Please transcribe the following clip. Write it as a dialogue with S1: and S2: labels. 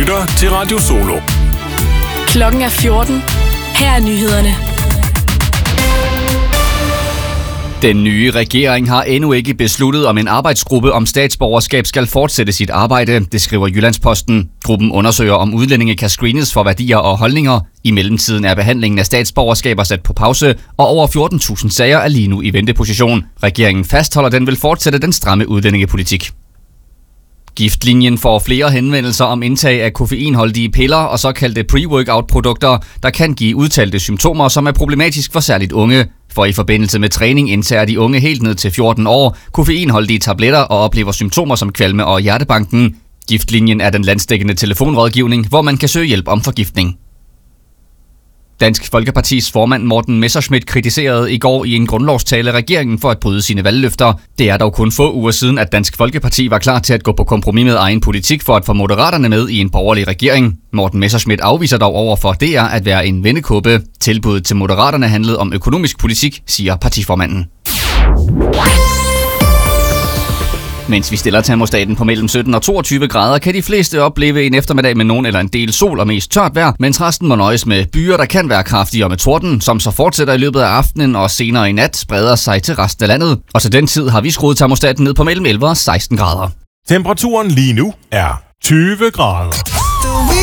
S1: lytter til Radio Solo.
S2: Klokken er 14. Her er nyhederne.
S3: Den nye regering har endnu ikke besluttet, om en arbejdsgruppe om statsborgerskab skal fortsætte sit arbejde, det skriver Jyllandsposten. Gruppen undersøger, om udlændinge kan screenes for værdier og holdninger. I mellemtiden er behandlingen af statsborgerskaber sat på pause, og over 14.000 sager er lige nu i venteposition. Regeringen fastholder, den vil fortsætte den stramme udlændingepolitik. Giftlinjen får flere henvendelser om indtag af koffeinholdige piller og såkaldte pre-workout-produkter, der kan give udtalte symptomer, som er problematisk for særligt unge. For i forbindelse med træning indtager de unge helt ned til 14 år koffeinholdige tabletter og oplever symptomer som kvalme og hjertebanken. Giftlinjen er den landsdækkende telefonrådgivning, hvor man kan søge hjælp om forgiftning. Dansk Folkepartis formand Morten Messerschmidt kritiserede i går i en grundlovstale regeringen for at bryde sine valgløfter. Det er dog kun få uger siden, at Dansk Folkeparti var klar til at gå på kompromis med egen politik for at få Moderaterne med i en borgerlig regering. Morten Messerschmidt afviser dog over for DR at være en vendekåbe. Tilbuddet til Moderaterne handlede om økonomisk politik, siger partiformanden. Mens vi stiller termostaten på mellem 17 og 22 grader, kan de fleste opleve en eftermiddag med nogen eller en del sol og mest tørt vejr, mens resten må nøjes med byer, der kan være kraftige og med torden, som så fortsætter i løbet af aftenen og senere i nat spreder sig til resten af landet. Og til den tid har vi skruet termostaten ned på mellem 11 og 16 grader.
S1: Temperaturen lige nu er 20 grader.